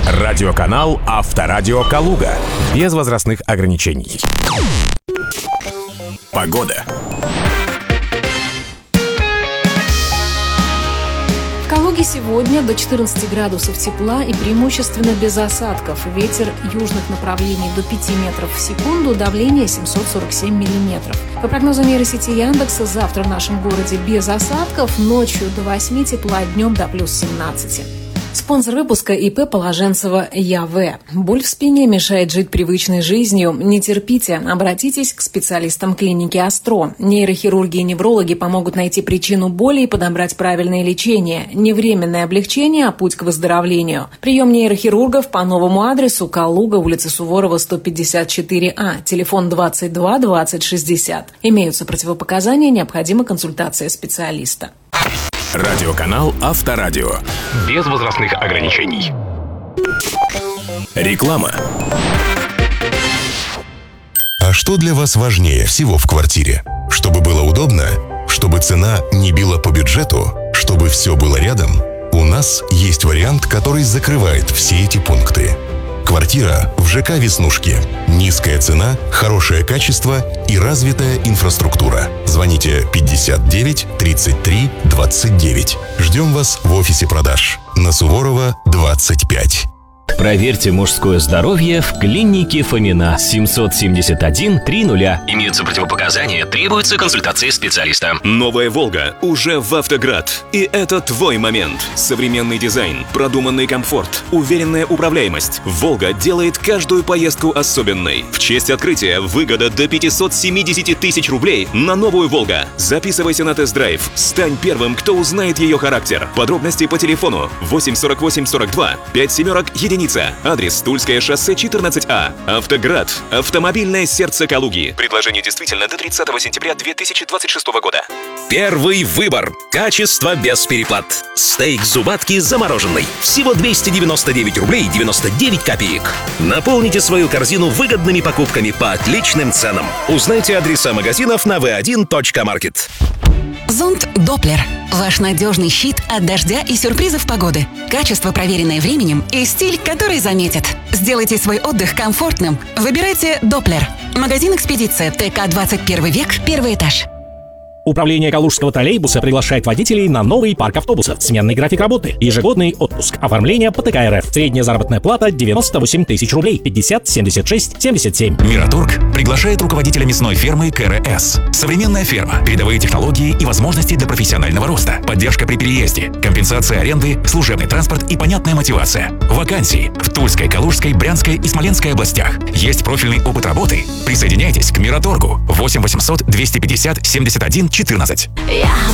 Радиоканал «Авторадио Калуга». Без возрастных ограничений. Погода. В Калуге сегодня до 14 градусов тепла и преимущественно без осадков. Ветер южных направлений до 5 метров в секунду, давление 747 миллиметров. По прогнозу нейросети Яндекса, завтра в нашем городе без осадков, ночью до 8 тепла, днем до плюс 17. Спонсор выпуска ИП Положенцева ЯВ. Боль в спине мешает жить привычной жизнью. Не терпите, обратитесь к специалистам клиники Астро. Нейрохирурги и неврологи помогут найти причину боли и подобрать правильное лечение. Не временное облегчение, а путь к выздоровлению. Прием нейрохирургов по новому адресу: Калуга, улица Суворова, 154А, телефон 22 20 60. Имеются противопоказания, необходима консультация специалиста. Радиоканал «Авторадио». Без возрастных ограничений. Реклама. А что для вас важнее всего в квартире? Чтобы было удобно? Чтобы цена не била по бюджету? Чтобы все было рядом? У нас есть вариант, который закрывает все эти пункты. Квартира в ЖК «Веснушки». Низкая цена, хорошее качество и развитая инфраструктура. Звоните 59 33 29. Ждем вас в офисе продаж на Суворова, 25. Проверьте мужское здоровье в клинике Фомина. 771 30. Имеются противопоказания, требуется консультация специалиста. Новая «Волга» уже в «Автоград». И это твой момент. Современный дизайн, продуманный комфорт, уверенная управляемость. «Волга» делает каждую поездку особенной. В честь открытия выгода до 570 тысяч рублей на новую «Волга». Записывайся на тест-драйв. Стань первым, кто узнает ее характер. Подробности по телефону 848 42 57 единиц. Адрес: Тульское шоссе, 14А. «Автоград» – автомобильное сердце Калуги. Предложение действительно до 30 сентября 2026 года. Первый выбор. Качество без переплат. Стейк зубатки замороженный. Всего 299 рублей 99 копеек. Наполните свою корзину выгодными покупками по отличным ценам. Узнайте адреса магазинов на v1.market. Зонт Доплер. Ваш надежный щит от дождя и сюрпризов погоды. Качество, проверенное временем, и стиль, который заметит. Сделайте свой отдых комфортным. Выбирайте Доплер. Магазин «Экспедиция», ТК 21 век, 1 этаж. Управление Калужского троллейбуса приглашает водителей на новый парк автобусов. Сменный график работы, ежегодный отпуск, оформление по ТК РФ. Средняя заработная плата 98 тысяч рублей, 50, 76, 77. Мираторг приглашает руководителя мясной фермы КРС. Современная ферма, передовые технологии и возможности для профессионального роста, поддержка при переезде, компенсация аренды, служебный транспорт и понятная мотивация. Вакансии в Тульской, Калужской, Брянской и Смоленской областях. Есть профильный опыт работы. Присоединяйтесь к Мираторгу. 8 800 250 71 14.